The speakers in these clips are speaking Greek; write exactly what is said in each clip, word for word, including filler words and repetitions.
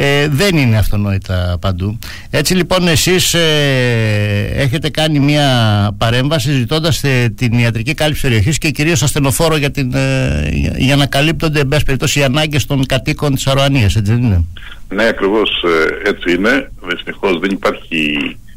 ε, δεν είναι αυτονόητα παντού. Έτσι λοιπόν εσείς ε, έχετε κάνει μια παρέμβαση ζητώντας ε, την ιατρική κάλυψη περιοχής και κυρίως ασθενοφόρο για, την, ε, για, για να καλύπτονται εν πάση περιπτώσει οι ανάγκες των κατοίκων της Αρωανίας, έτσι δεν είναι? Ναι, ακριβώς ε, έτσι είναι. Δυστυχώς δεν υπάρχει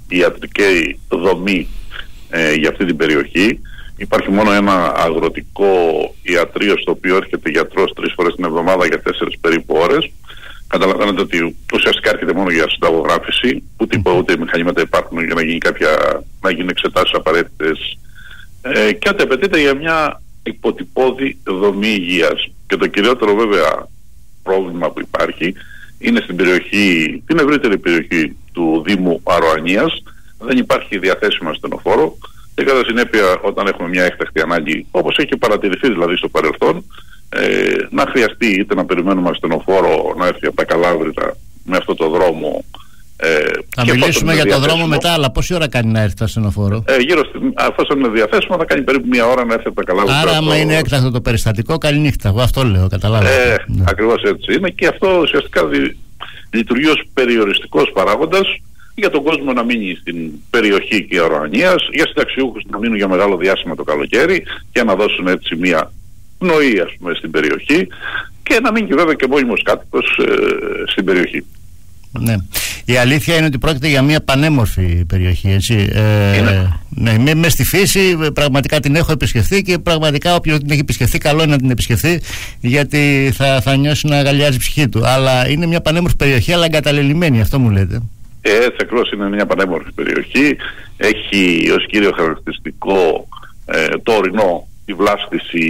ιατρική δομή ε, για αυτή την περιοχή. Υπάρχει μόνο ένα αγροτικό ιατρείο στο οποίο έρχεται γιατρός τρεις φορές την εβδομάδα για τέσσερις περίπου ώρες. Καταλαβαίνετε ότι ουσιαστικά έρχεται μόνο για συνταγογράφηση, ούτε, mm. ούτε μηχανήματα υπάρχουν για να γίνει κάποια, να γίνουν εξετάσεις απαραίτητες ε, και ό,τι απαιτείται για μια υποτυπώδη δομή υγείας. Και το κυριότερο βέβαια πρόβλημα που υπάρχει είναι στην περιοχή, την ευρύτερη περιοχή του Δήμου Αρωανίας. Δεν υπάρχει διαθέσιμο ασθενοφόρο και κατά συνέπεια όταν έχουμε μια έκτακτη ανάγκη, όπως έχει παρατηρηθεί δηλαδή στο παρελθόν, ε, να χρειαστεί είτε να περιμένουμε ασθενοφόρο να έρθει από τα Καλάβρητα με αυτό το δρόμο. Ε, θα μιλήσουμε για το δρόμο μετά, αλλά πόση ώρα κάνει να έρθει το ασθενοφόρο? Ε, γύρω στην, αφού είναι διαθέσιμο θα κάνει περίπου μια ώρα να έρθει από τα Καλάβρητα. Άρα άμα το... είναι έκτακτο το περιστατικό, καληνύχτα. Εγώ αυτό λέω, καταλάβατε. Ε, ναι. Ακριβώς έτσι είναι και αυτό ουσιαστικά δι, λειτουργεί ως περιοριστικός παράγοντας για τον κόσμο να μείνει στην περιοχή και Αρωανίας, για συνταξιούχους να μείνουν για μεγάλο διάστημα το καλοκαίρι και να δώσουν έτσι μια πνοή ας πούμε στην περιοχή και να μείνει και βέβαια και μόνιμος κάτοικος ε, στην περιοχή. Ναι. Η αλήθεια είναι ότι πρόκειται για μια πανέμορφη περιοχή, έτσι. Ε, ναι, με, με στη φύση πραγματικά την έχω επισκεφθεί και πραγματικά όποιος την έχει επισκεφθεί καλό είναι να την επισκεφθεί, γιατί θα, θα νιώσει να αγκαλιάζει η ψυχή του. Αλλά είναι μια πανέμορφη περιοχή, αλλά εγκαταλελειμμένη, αυτό μου λέτε. Έτσι ακριβώς είναι μια πανέμορφη περιοχή. Έχει ως κύριο χαρακτηριστικό ε, το ορεινό, τη βλάστηση,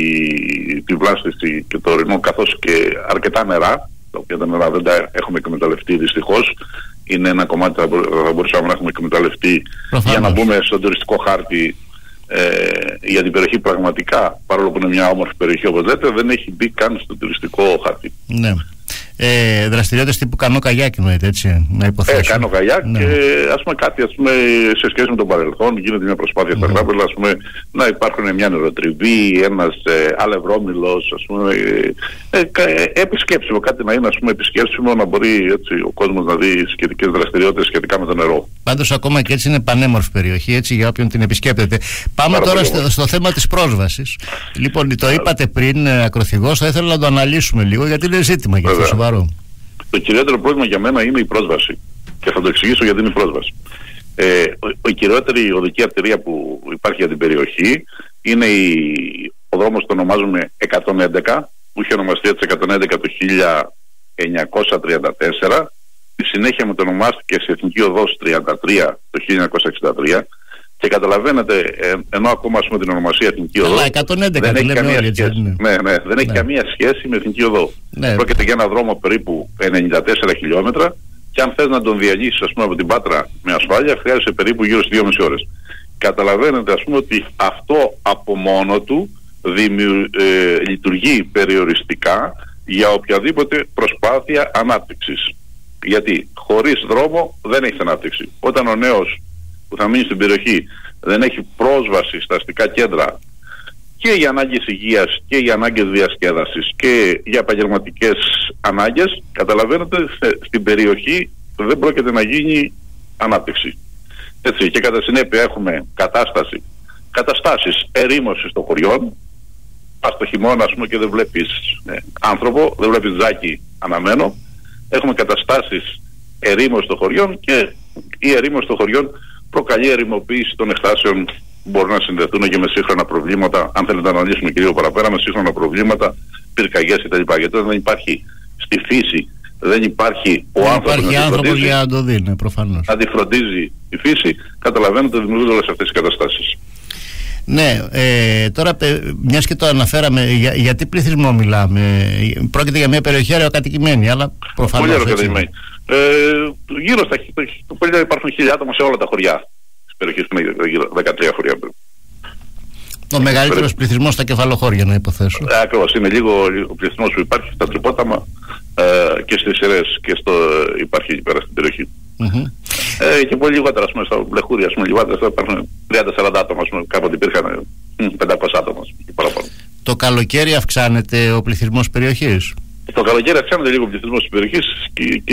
τη βλάστηση και το ορεινό, καθώς και αρκετά νερά, τα οποία τα νερά δεν τα έχουμε εκμεταλλευτεί δυστυχώς. Είναι ένα κομμάτι που θα μπορούσαμε να έχουμε εκμεταλλευτεί για να μπούμε στον τουριστικό χάρτη ε, για την περιοχή. Πραγματικά, παρόλο που είναι μια όμορφη περιοχή όπως λέτε, δεν έχει μπει καν στον τουριστικό χάρτη. Ναι. Ε, δραστηριότητες τύπου κανό καγιάκ εννοείται, έτσι, να υποθέσω. Ε, κανό καγιάκ ναι. Και ας πούμε κάτι ας πούμε, σε σχέση με τον παρελθόν γίνεται μια προσπάθεια στα Γράπελα, ας πούμε, να υπάρχουν μια νεροτριβή, ένας ε, αλευρόμυλος, ας πούμε, ε, ε, επισκέψιμο, κάτι να είναι ας πούμε επισκέψιμο, να μπορεί έτσι, ο κόσμος να δει σχετικές δραστηριότητες σχετικά με το νερό. Πάντως ακόμα και έτσι είναι πανέμορφη περιοχή, έτσι, για όποιον την επισκέπτεται. Πάμε Πάρα τώρα στο, στο θέμα της πρόσβασης. Λοιπόν, το είπατε πριν, ακροθυγός, θα ήθελα να το αναλύσουμε λίγο, γιατί είναι ζήτημα για αυτό σοβαρό. Το κυριότερο πρόβλημα για μένα είναι η πρόσβαση και θα το εξηγήσω γιατί είναι η πρόσβαση. Ε, ο, η κυριότερη οδική αρτηρία που υπάρχει για την περιοχή είναι η, ο δρόμος το ονομάζουμε εκατόν έντεκα, που είχε ονομαστεί έτσι εκατόν έντεκα το χίλια εννιακόσια τριάντα τέσσερα, στη συνέχεια μετονομάστηκε σε Εθνική Οδός τριάντα τρία το χίλια εννιακόσια εξήντα τρία και καταλαβαίνετε, ε, ενώ ακόμα ας πούμε την ονομασία Εθνική Οδό εκατόν έντεκα, δεν έχει καμία όλοι, σχέση. έτσι, ναι. Ναι, ναι, δεν έχει ναι. καμία σχέση με Εθνική Οδό. Ναι. Πρόκειται για ένα δρόμο περίπου ενενήντα τέσσερα χιλιόμετρα και αν θες να τον διαλύσεις ας πούμε από την Πάτρα με ασφάλεια χρειάζεσαι περίπου γύρω στις δύο και μισή ώρες. Καταλαβαίνετε ας πούμε ότι αυτό από μόνο του δημιου, ε, λειτουργεί περιοριστικά για οποιαδήποτε προσπάθεια ανάπτυξης. Γιατί χωρίς δρόμο δεν έχεις ανάπτυξη. Όταν ο νέος που θα μείνει στην περιοχή δεν έχει πρόσβαση στα αστικά κέντρα και για ανάγκες υγείας και για ανάγκες διασκέδασης και για επαγγελματικές ανάγκες, καταλαβαίνετε στην περιοχή δεν πρόκειται να γίνει ανάπτυξη. Έτσι, και κατά συνέπεια έχουμε κατάσταση, καταστάσεις ερήμωσης των χωριών. Πας το χειμώνα ας πούμε και δεν βλέπεις ε, άνθρωπο, δεν βλέπεις ζάκι αναμένο. Έχουμε καταστάσεις ερήμωσης των χωριών και η ερήμωση των χωριών προκαλεί ερημοποίηση των εκτάσεων που μπορούν να συνδεθούν και με σύγχρονα προβλήματα, αν θέλετε να αναλύσουμε και λίγο παραπέρα, με σύγχρονα προβλήματα, πυρκαγιές κτλ. Γιατί δεν υπάρχει στη φύση, δεν υπάρχει ο άνθρωπος να, άνθρωπος για να το δει, ναι, προφανώς. να τη φροντίζει η φύση, καταλαβαίνετε ότι δημιουργούνται όλες αυτές τις καταστάσεις. Ναι, ε, τώρα μιας και το αναφέραμε, για, γιατί πληθυσμό μιλάμε? Πρόκειται για μια περιοχή αεροκατοικημένη, αλλά προφανώς πολύ αεροκατοικημένη. Ε, γύρω στα το υπάρχουν χίλια άτομα σε όλα τα χωριά της περιοχής, που είναι γύρω δεκατρία χωριά. Ο μεγαλύτερος πληθυσμός στα κεφαλοχώρια, να υποθέσω. Ε, ακριβώς, είναι λίγο, λίγο ο πληθυσμός που υπάρχει στα Τρυπόταμα ε, και στις Σειρές και στο, υπάρχει εκεί πέρα στην περιοχή. Mm-hmm. Ε, και πολύ λιγότερα, ας πούμε, στα Βλεχούρια, ας πούμε, λιγότερα, υπάρχουν τριάντα σαράντα άτομα, ας πούμε, κάποτε υπήρχαν πεντακόσια άτομα και παραπάνω. Το καλοκαίρι αυξάνεται ο πληθυσμός περιοχής? Το καλοκαίρι αυξάνεται λίγο ο πληθυσμός της περιοχής και